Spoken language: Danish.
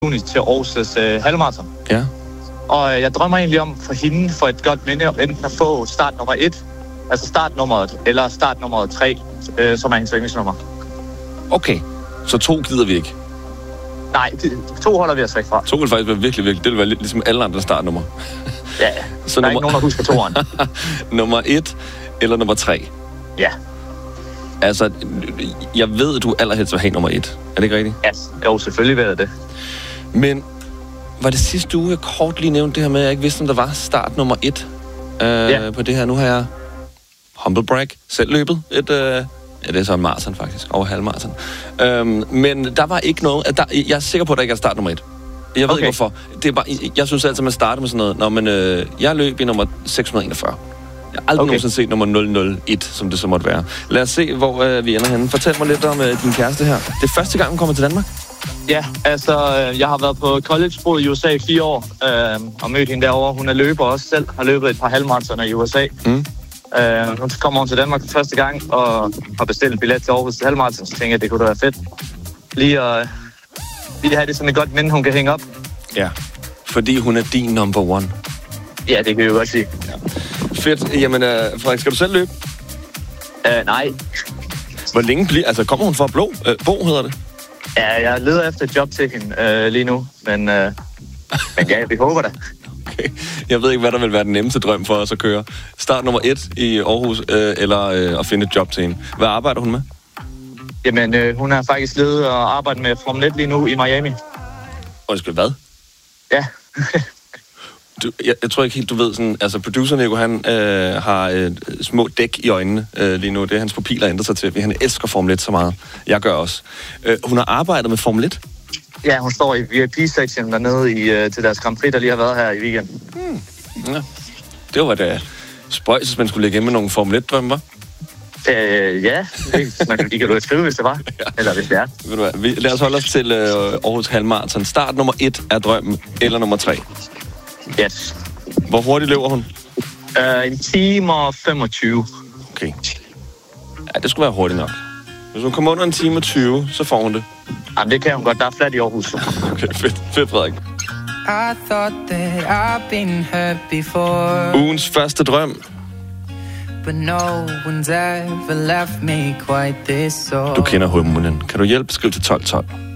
juni til Aarhus' halvmarathon. Ja. Og jeg drømmer egentlig om for hende, for et godt minde, enten at få start nummer 1, altså startnummeret, eller startnummeret 3, som er hendes yndlingsnummer. Okay, så 2 gider vi ikke. Nej, 2 holder vi os væk fra. 2 vil faktisk være virkelig. Det vil være lidt ligesom alle andre startnummer. Ja, så der er ikke nogen, der husker 2'eren. Nummer 1 eller nummer 3? Ja. Altså, jeg ved, at du allerhelst vil have nummer 1. Er det ikke rigtigt? Ja, jo, selvfølgelig ved jeg det. Men var det sidste uge, jeg kort lige nævnte det her med, at jeg ikke vidste, om der var start nummer 1 på det her. Nu har jeg humble brag selv løbet det er så en maraton faktisk, over halvmaraton. Men der var ikke noget, jeg er sikker på, at der ikke er start nummer 1. Jeg ved ikke hvorfor. Det er bare, jeg synes altid, at man starter med sådan noget, jeg løb i nummer 641. Jeg har aldrig nogensinde set nummer 001, som det så måtte være. Lad os se, hvor vi ender henne. Fortæl mig lidt om din kæreste her. Det er første gang, hun kommer til Danmark? Ja, altså, jeg har været på college, boet i USA i 4 år, og mødt hende derovre. Hun er løber også selv, har løbet et par halvmaratoner i USA. Nu kommer hun til Danmark for første gang, og har bestilt en billet til Aarhus til halvmaraton, så tænker jeg, at det kunne da være fedt. Lige have det sådan et godt minde, hun kan hænge op. Ja, fordi hun er din number one. Ja, det kan jeg jo godt sige. Ja. Fedt. Jamen, Frederik, skal du selv løbe? Nej. Hvor længe kommer hun for at bo, hedder det? Ja, jeg leder efter et job til hende lige nu, men ja, vi håber da. Okay. Jeg ved ikke, hvad der vil være den nemmeste drøm for os at køre. Start nummer 1 i Aarhus, eller at finde et job til hende. Hvad arbejder hun med? Jamen, hun er faktisk ledet og arbejder med Formel 1 lige nu i Miami. Undskyld, hvad? Ja. Jeg tror ikke helt, du ved sådan... Altså, producer Nico, han har små dæk i øjnene lige nu. Det er hans pupiler ændrer sig til, fordi han elsker Formel 1 så meget. Jeg gør også. Hun har arbejdet med Formel 1? Ja, hun står i VIP-section dernede til deres Grand Prix, der lige har været her i weekenden. Ja. Det var da spøjs, hvis man skulle lægge ind med nogle Formel 1-drømme, hva'? Ja, I kan du skrive, hvis det var. Ja. Eller hvis det er. Ved du hvad, lad os holde os til Aarhus halvmaraton. Start nummer 1 er drømmen, eller nummer 3? Yes. Hvor hurtigt løber hun? 1 time og 25. Okay. Ja, det skulle være hurtigt nok. Hvis hun kommer under 1 time og 20, så får hun det. Jamen, det kan hun godt. Der er flat i Aarhus. Okay, fedt, Frederik. I thought that I've been hurt before. Ugens første drøm. But no one's ever left me quite this so. Du kender humlen. Kan du hjælpe? Skriv til 1212.